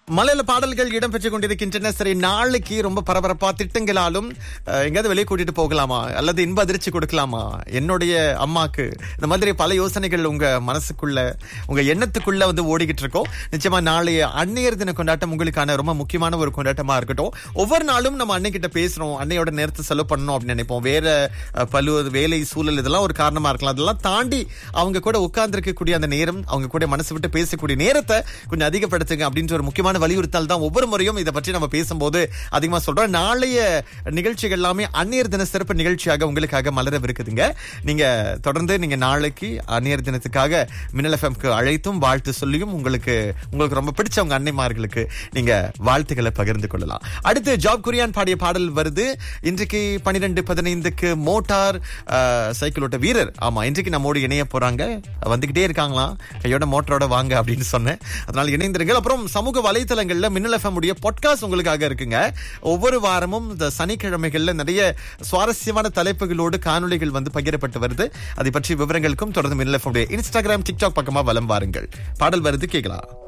மலையில பாடல்கள் இடம்பெற்றுக் கொண்டிருக்கின்றன. சரி, நாளைக்கு ரொம்ப பரபரப்பா திட்டங்களாலும் எங்கேயாவது வெளியே கூட்டிட்டு போகலாமா அல்லது இன்ப அதிர்ச்சி கொடுக்கலாமா என்னுடைய அம்மாக்கு, இந்த மாதிரி பல யோசனைகள் உங்க மனசுக்குள்ள உங்க எண்ணத்துக்குள்ள வந்து ஓடிக்கிட்டு இருக்கோம். நிச்சயமா நாளைய அன்னையர் தின கொண்டாட்டம் உங்களுக்கான ரொம்ப முக்கியமான ஒரு கொண்டாட்டமா இருக்கட்டும். ஒவ்வொரு நாளும் நம்ம அன்னை கிட்ட பேசுறோம், அன்னையோட நேரத்தை செலவு பண்ணணும் அப்படின்னு நினைப்போம். வேற பல்வேறு வேலை சூழல் இதெல்லாம் ஒரு காரணமா இருக்கலாம். அதெல்லாம் தாண்டி அவங்க கூட உட்கார்ந்து இருக்கக்கூடிய அந்த நேரம், அவங்க கூட மனசு விட்டு பேசக்கூடிய நேரத்தை கொஞ்சம் அதிகப்படுத்துங்க அப்படின்ற ஒரு முக்கியமான வலியுறுத்தல் தான் ஒவ்வொரு முறையும் இதை பற்றி நம்ம பேசும்போது அதிகமா சொல்றோம். நாளைய நிகழ்ச்சிகள் எல்லாமே அன்னையர் தின சிறப்பு நிகழ்ச்சியாக உங்களுக்காக மலரவிருக்குதுங்க. நீங்க தொடர்ந்து நீங்க நாளைக்கு அன்னையர் தினத்துக்காக மின்னல் எஃப்எம்க்கு அழைத்தும் வாழ்த்து சொல்லியும் உங்களுக்கு ரொம்ப பிடிச்ச உங்க அன்னைமார்களுக்கு நீங்க வாழ்த்துக்களை பகிர்ந்து கொள்ளலாம். அடுத்து ஜாப் குரியான் பாடிய பாடல் வருது. இன்றைக்கு 12:15 மோட்டார் சைக்கிள் ஓட்ட வீரர் இன்றைக்கு நம்மோடு இணைய போறாங்க. வந்துகிட்டே இருக்காங்களாம், கையோட மோட்டரோட வாங்க அப்படின்னு சொன்னேன். அதனால இணைந்திருங்கள். அப்புறம் சமூக வலைத்தளங்கள்ல மின்னல் எஃப்எம் உடைய பாட்காஸ்ட் உங்களுக்காக இருக்குங்க. ஒவ்வொரு வாரமும் இந்த சனிக்கிழமைகள்ல நிறைய சுவாரஸ்யமான தலைப்புகளோடு காணொளிகள் வந்து பகிரப்பட்டு வருது. அதை பற்றி விவரங்களுக்கும் தொடர்ந்து மின்னல் எஃப்எம் உடைய இன்ஸ்டாகிராம், டிக்டாக் பக்கமா வலம் வாருங்கள். பாடல் வருது, கேட்கலாம்.